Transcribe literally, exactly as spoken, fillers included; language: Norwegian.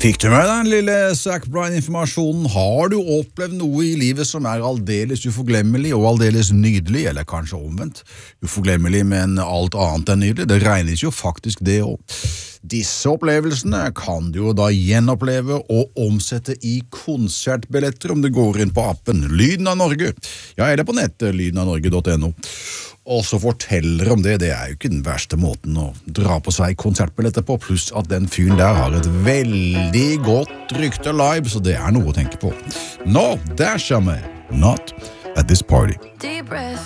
Fikk du med den lille Zac Bryan-informasjonen? Har du opplevd noe i livet som er aldeles uforglemmelig og aldeles nydelig, eller kanskje omvendt? Uforglemmelig, men alt annet enn nydelig. Det regnes jo faktisk det også. Disse opplevelsene kan du jo da gjenoppleve og omsette i konsertbilletter om du går inn på appen Lyden av Norge. Ja, eller på nettet lyden av norge punktum no. Og så forteller om det, det er jo ikke den verste måten å dra på seg konsertbilletter på, pluss at den fyren der har et veldig godt rykte live, så det er noe å tenke på. No, dash me, not at this party.